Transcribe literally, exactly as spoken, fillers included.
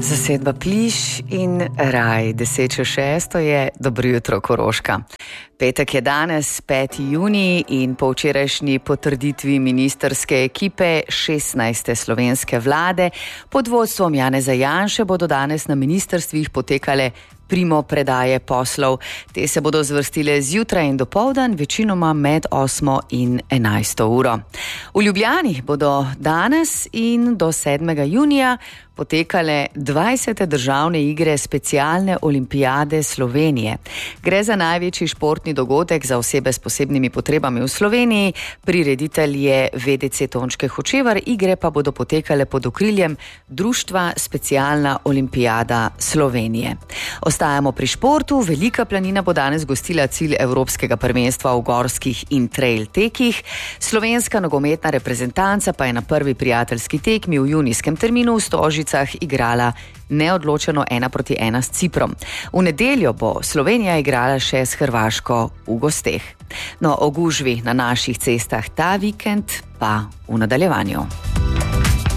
Zasedba Pliš in Raj, deset čez šesto je dobro jutro Koroška. Petek je danes, peti junij, in po včerajšnji potrditvi ministrske ekipe šestnajste slovenske vlade pod vodstvom Janeza Janše bodo danes na ministrstvih potekale primo predaje poslov. Te se bodo zvrstile zjutraj in dopoldan, večinoma med osmo in enajsto uro. V Ljubljani bodo danes in do sedmega junija potekale dvajsete državne igre specialne olimpijade Slovenije. Gre za največji športni dogodek za osebe s posebnimi potrebami v Sloveniji. Prireditelj je V D C Tončke Hočevar, igre pa bodo potekale pod okriljem Društva Specialna olimpijada Slovenije. Ostajamo pri športu. Velika planina bo danes gostila cilj Evropskega prvenstva v gorskih in trail tekih. Slovenska nogometna reprezentanca pa je na prvi prijateljski tekmi v junijskem terminu v Stožicah igrala neodločeno ena proti ena s Ciprom. V nedeljo bo Slovenija igrala še s Hrvaško v gosteh. No, o gužvi na naših cestah ta vikend pa v nadaljevanju.